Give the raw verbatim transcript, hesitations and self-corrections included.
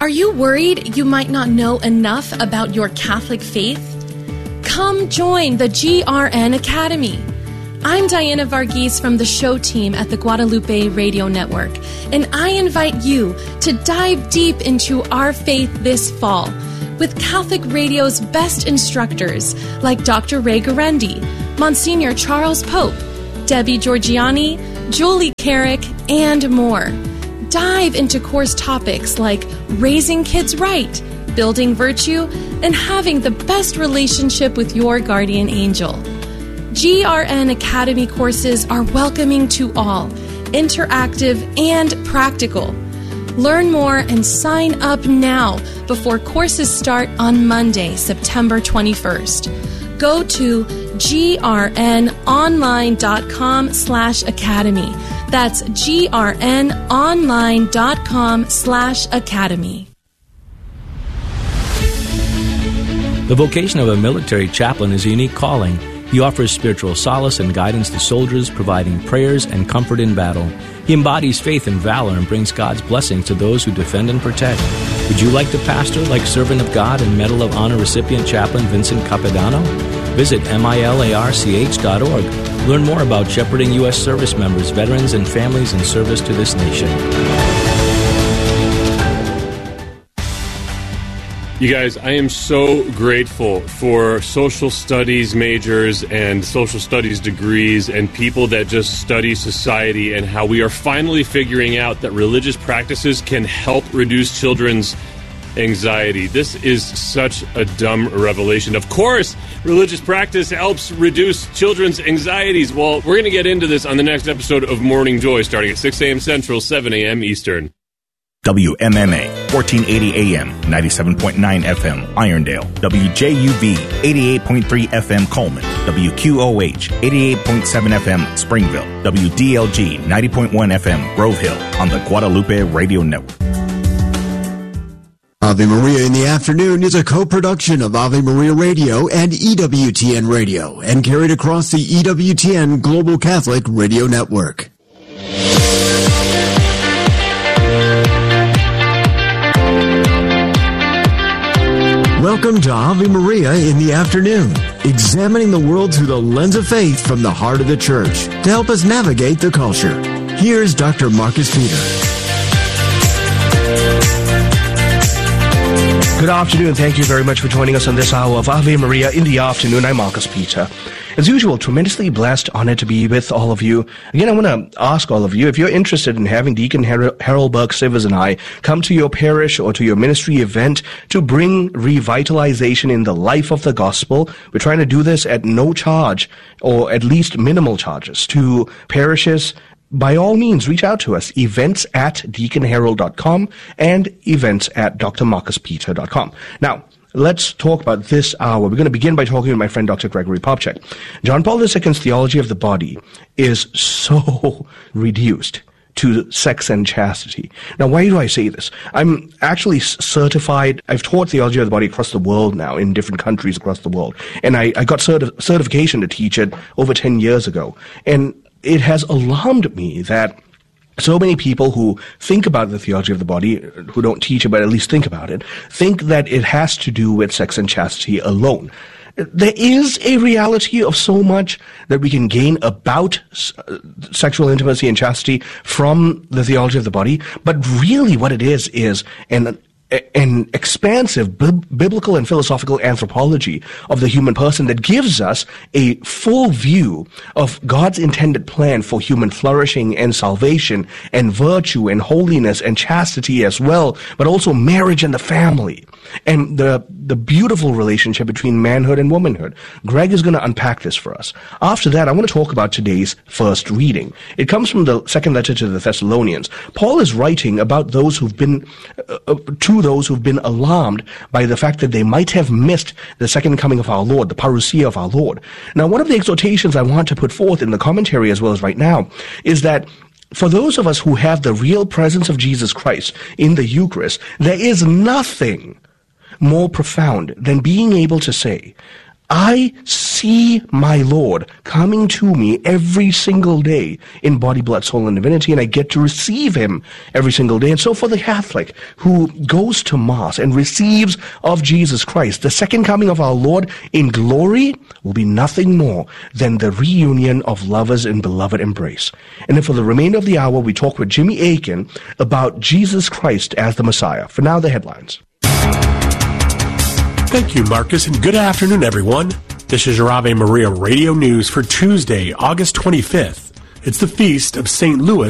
Are you worried you might not know enough about your Catholic faith? Come join the G R N Academy. I'm Diana Varghese from the show team at the Guadalupe Radio Network, and I invite you to dive deep into our faith this fall with Catholic Radio's best instructors like Doctor Ray Guarendi, Monsignor Charles Pope, Debbie Georgiani, Julie Carrick, and more. Dive into course topics like raising kids right, building virtue, and having the best relationship with your guardian angel. G R N Academy courses are welcoming to all, interactive and practical. Learn more and sign up now before courses start on Monday, September twenty-first. Go to grnonline.com slash academy. That's grnonline.com slash academy. The vocation of a military chaplain is a unique calling. He offers spiritual solace and guidance to soldiers, providing prayers and comfort in battle. He embodies faith and valor and brings God's blessings to those who defend and protect. Would you like to pastor like Servant of God and Medal of Honor recipient Chaplain Vincent Capodanno? Visit milarch dot org. Learn more about shepherding U S service members, veterans, and families in service to this nation. You guys, I am so grateful for social studies majors and social studies degrees and people that just study society and how we are finally figuring out that religious practices can help reduce children's anxiety. This is such a dumb revelation. Of course, religious practice helps reduce children's anxieties. Well, we're going to get into this on the next episode of Morning Joy starting at six a.m. Central, seven a.m. Eastern. W M M A, fourteen eighty A M, ninety-seven point nine F M, Irondale. W J U V, eighty-eight point three F M, Coleman. W Q O H, eighty-eight point seven F M, Springville. W D L G, ninety point one F M, Grove Hill, on the Guadalupe Radio Network. Ave Maria in the Afternoon is a co-production of Ave Maria Radio and E W T N Radio and carried across the E W T N Global Catholic Radio Network. Welcome to Ave Maria in the Afternoon, examining the world through the lens of faith from the heart of the Church to help us navigate the culture. Here's Doctor Marcus Peter. Good afternoon. Thank you very much for joining us on this hour of Ave Maria in the Afternoon. I'm Marcus Peter. As usual, tremendously blessed, honored to be with all of you. Again, I want to ask all of you, if you're interested in having Deacon Har- Harold Burke Sivers and I come to your parish or to your ministry event to bring revitalization in the life of the gospel, we're trying to do this at no charge, or at least minimal charges, to parishes. By all means, reach out to us, events at deacon harold dot com and events at d r marcus peter dot com. Now, let's talk about this hour. We're going to begin by talking with my friend Doctor Gregory Popcak. John Paul the Second's theology of the body is so reduced to sex and chastity. Now, why do I say this? I'm actually certified. I've taught theology of the body across the world now, in different countries across the world. And I, I got certi- certification to teach it over ten years ago. And it has alarmed me that so many people who think about the theology of the body, who don't teach it but at least think about it, think that it has to do with sex and chastity alone. There is a reality of so much that we can gain about uh, sexual intimacy and chastity from the theology of the body, but really what it is is an an expansive bi- biblical and philosophical anthropology of the human person that gives us a full view of God's intended plan for human flourishing and salvation and virtue and holiness and chastity as well, but also marriage and the family and the the beautiful relationship between manhood and womanhood. Greg is going to unpack this for us. After that, I want to talk about today's first reading. It comes from the second letter to the Thessalonians. Paul is writing about those who've been uh, to those who've been alarmed by the fact that they might have missed the second coming of our Lord, the parousia of our Lord. Now, one of the exhortations I want to put forth in the commentary as well as right now is that for those of us who have the real presence of Jesus Christ in the Eucharist, there is nothing more profound than being able to say, I see my Lord coming to me every single day in body, blood, soul, and divinity, and I get to receive him every single day. And so for the Catholic who goes to Mass and receives of Jesus Christ, the second coming of our Lord in glory will be nothing more than the reunion of lovers in beloved embrace. And then for the remainder of the hour, we talk with Jimmy Akin about Jesus Christ as the Messiah. For now, the headlines. Thank you, Marcus, and good afternoon, everyone. This is your Ave Maria Radio News for Tuesday, August twenty-fifth. It's the feast of Saint Louis